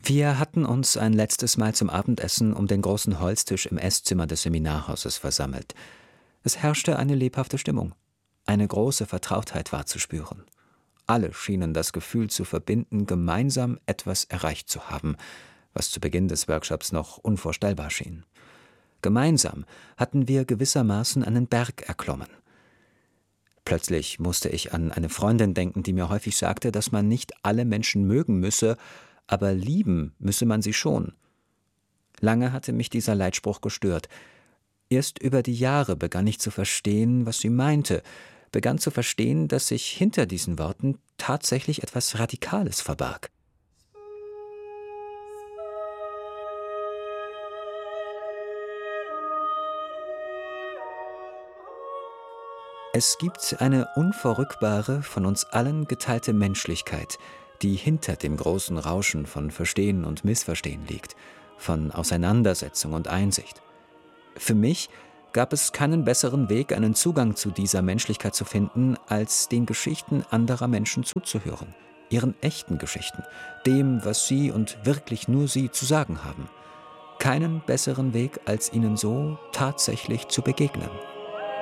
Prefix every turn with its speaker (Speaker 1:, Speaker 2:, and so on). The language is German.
Speaker 1: Wir hatten uns ein letztes Mal zum Abendessen um den großen Holztisch im Esszimmer des Seminarhauses versammelt. Es herrschte eine lebhafte Stimmung. Eine große Vertrautheit war zu spüren. Alle schienen das Gefühl zu verbinden, gemeinsam etwas erreicht zu haben, was zu Beginn des Workshops noch unvorstellbar schien. Gemeinsam hatten wir gewissermaßen einen Berg erklommen. Plötzlich musste ich an eine Freundin denken, die mir häufig sagte, dass man nicht alle Menschen mögen müsse, aber lieben müsse man sie schon. Lange hatte mich dieser Leitspruch gestört. Erst über die Jahre begann ich zu verstehen, was sie meinte, begann zu verstehen, dass sich hinter diesen Worten tatsächlich etwas Radikales verbarg. Es gibt eine unverrückbare, von uns allen geteilte Menschlichkeit, die hinter dem großen Rauschen von Verstehen und Missverstehen liegt, von Auseinandersetzung und Einsicht. Für mich gab es keinen besseren Weg, einen Zugang zu dieser Menschlichkeit zu finden, als den Geschichten anderer Menschen zuzuhören, ihren echten Geschichten, dem, was sie und wirklich nur sie zu sagen haben. Keinen besseren Weg, als ihnen so tatsächlich zu begegnen.